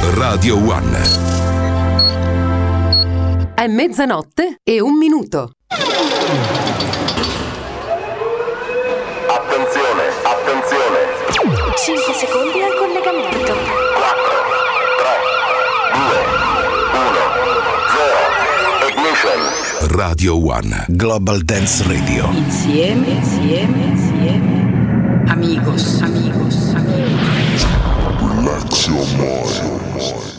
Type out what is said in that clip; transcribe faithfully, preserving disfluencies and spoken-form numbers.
Radio One. È mezzanotte e un minuto. Attenzione, attenzione. cinque secondi al collegamento. quattro, tre, due, uno, zero. Ignition. Radio One. Global Dance Radio. Insieme, insieme, insieme. Amigos, amigos, amigos. Relax your mind.